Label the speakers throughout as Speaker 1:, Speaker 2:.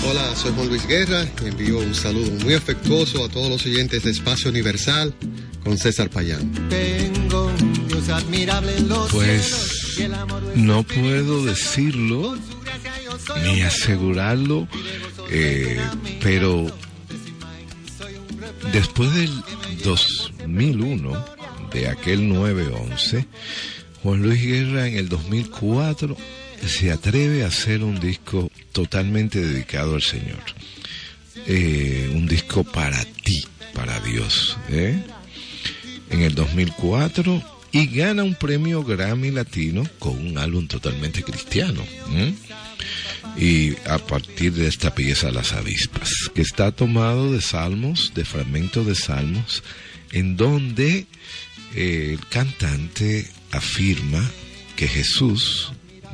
Speaker 1: Hola, soy Juan Luis Guerra y envío un saludo muy afectuoso a todos los oyentes de Espacio Universal con César Payán.
Speaker 2: Pues no puedo decirlo ni asegurarlo, pero después del 2001, de aquel 9/11, Juan Luis Guerra en el 2004 se atreve a hacer un disco totalmente dedicado al Señor. Un disco para ti, para Dios. En el 2004, y gana un premio Grammy Latino con un álbum totalmente cristiano. Y a partir de esta pieza, Las Avispas, que está tomado de salmos, de fragmentos de salmos, en donde el cantante afirma que Jesús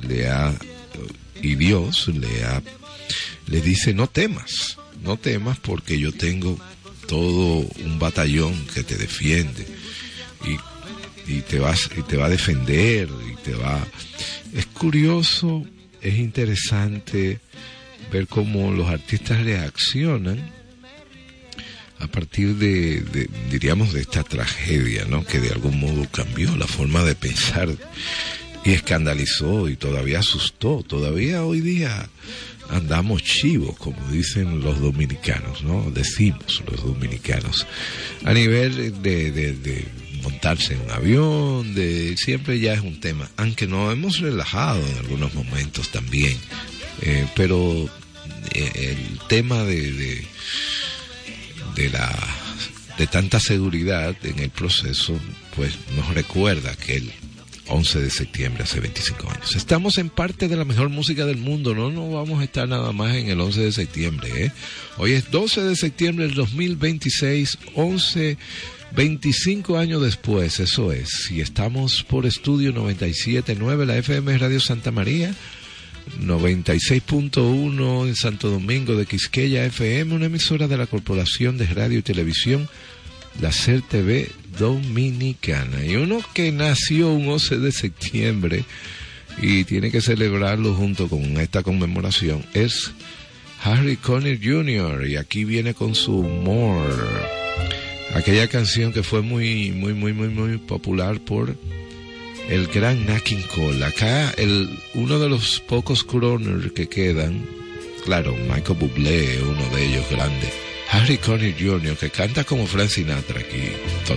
Speaker 2: y Dios le dice: no temas porque yo tengo todo un batallón que te defiende y te va a defender Es curioso, es interesante ver cómo los artistas reaccionan a partir diríamos, de esta tragedia, ¿no? Que de algún modo cambió la forma de pensar y escandalizó y todavía asustó. Todavía hoy día andamos chivos, como dicen los dominicanos, ¿no? Decimos los dominicanos. A nivel de montarse en un avión, siempre ya es un tema. Aunque nos hemos relajado en algunos momentos también. Pero el tema de tanta seguridad en el proceso, pues nos recuerda que el 11 de septiembre, hace 25 años. Estamos en parte de la mejor música del mundo, no vamos a estar nada más en el 11 de septiembre, Hoy es 12 de septiembre del 2026, 25 años después, eso es. Y estamos por Estudio 97.9, la FM Radio Santa María, 96.1 en Santo Domingo de Quisqueya FM, una emisora de la Corporación de Radio y Televisión, la CERTV Dominicana. Y uno que nació un 11 de septiembre y tiene que celebrarlo junto con esta conmemoración es Harry Connick Jr. Y aquí viene con su More, aquella canción que fue muy popular por el gran Nat King Cole. Acá uno de los pocos crooners que quedan, claro, Michael Bublé, uno de ellos grande, Harry Connick Jr., que canta como Frank Sinatra aquí.